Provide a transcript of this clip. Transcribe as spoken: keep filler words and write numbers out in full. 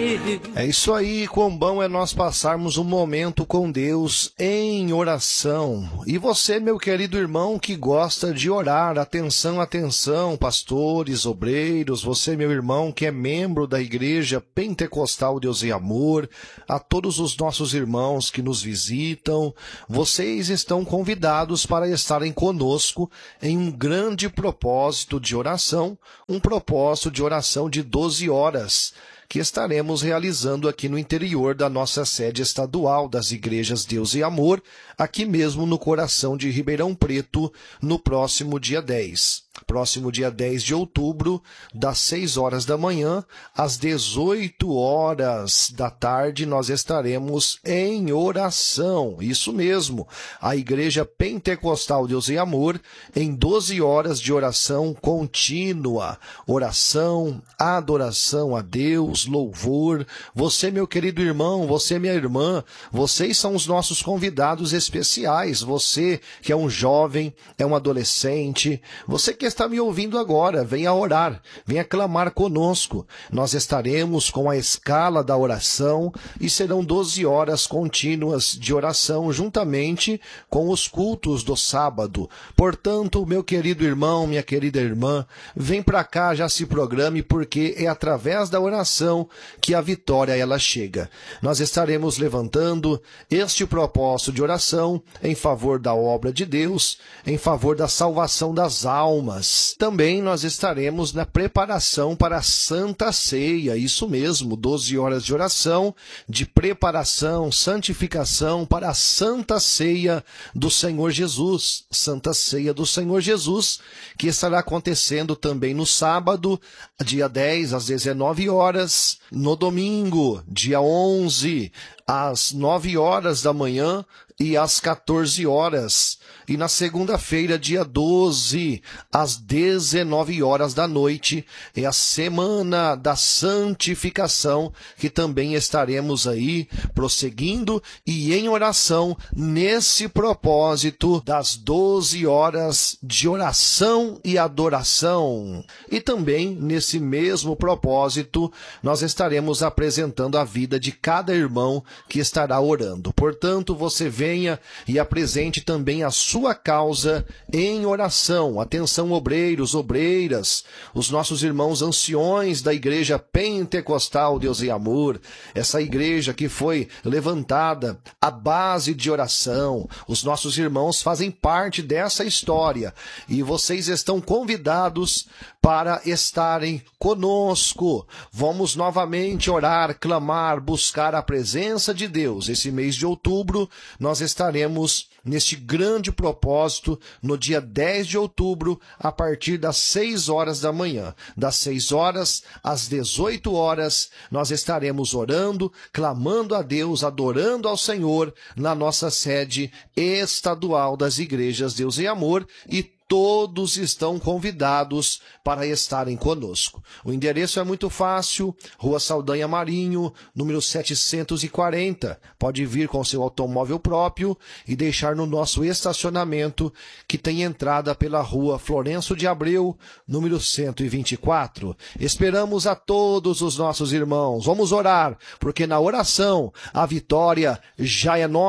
É isso aí, quão bom é nós passarmos um momento com Deus em oração. E você, meu querido irmão, que gosta de orar, atenção, atenção, pastores, obreiros, você, meu irmão, que é membro da Igreja Pentecostal Deus e Amor, a todos os nossos irmãos que nos visitam, vocês estão convidados para estarem conosco em um grande propósito de oração, um propósito de oração de doze horas, que estaremos realizando aqui no interior da nossa sede estadual das Igrejas Deus e Amor, aqui mesmo no coração de Ribeirão Preto, no próximo dia dez. Próximo dia dez de outubro, das seis horas da manhã às dezoito horas da tarde, nós estaremos em oração. Isso mesmo, a Igreja Pentecostal Deus e Amor, em doze horas de oração contínua. Oração, adoração a Deus, louvor. Você, meu querido irmão, você, minha irmã, vocês são os nossos convidados especiais. Você que é um jovem, é um adolescente, você que está me ouvindo agora, venha orar, venha clamar conosco. Nós estaremos com a escala da oração e serão doze horas contínuas de oração juntamente com os cultos do sábado. Portanto, meu querido irmão, minha querida irmã, vem para cá, já se programe, porque é através da oração que a vitória ela chega. Nós estaremos levantando este propósito de oração em favor da obra de Deus, em favor da salvação das almas. Também nós estaremos na preparação para a Santa Ceia, isso mesmo, doze horas de oração, de preparação, santificação para a Santa Ceia do Senhor Jesus, Santa Ceia do Senhor Jesus, que estará acontecendo também no sábado, dia dez, às dezenove horas, no domingo, dia onze, às nove horas da manhã e às quatorze horas. E na segunda-feira, dia doze, às dezenove horas da noite, é a Semana da Santificação, que também estaremos aí prosseguindo e em oração nesse propósito das doze horas de oração e adoração. E também nesse mesmo propósito, nós estaremos apresentando a vida de cada irmão que estará orando. Portanto, você venha e apresente também a sua causa em oração. Atenção, obreiros, obreiras, os nossos irmãos anciões da Igreja Pentecostal Deus e Amor, essa igreja que foi levantada à base de oração. Os nossos irmãos fazem parte dessa história e vocês estão convidados para estarem conosco. Vamos novamente orar, clamar, buscar a presença de Deus. Esse mês de outubro nós estaremos neste grande propósito no dia dez de outubro, a partir das seis horas da manhã. Das seis horas às dezoito horas, nós estaremos orando, clamando a Deus, adorando ao Senhor na nossa sede estadual das Igrejas Deus e Amor, e todos estão convidados para estarem conosco. O endereço é muito fácil, Rua Saldanha Marinho, número setecentos e quarenta. Pode vir com seu automóvel próprio e deixar no nosso estacionamento, que tem entrada pela Rua Florencio de Abreu, número cento e vinte e quatro. Esperamos a todos os nossos irmãos. Vamos orar, porque na oração a vitória já é nossa.